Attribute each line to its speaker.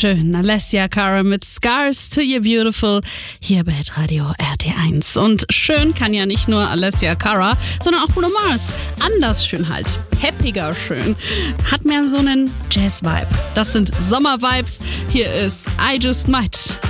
Speaker 1: schön. Alessia Cara mit Scars to You Beautiful hier bei Hitradio RT1. Und schön kann ja nicht nur Alessia Cara, sondern auch Bruno Mars. Anders schön halt. Happiger schön. Hat mehr so einen Jazz-Vibe. Das sind Sommer-Vibes. Hier ist I Just Might.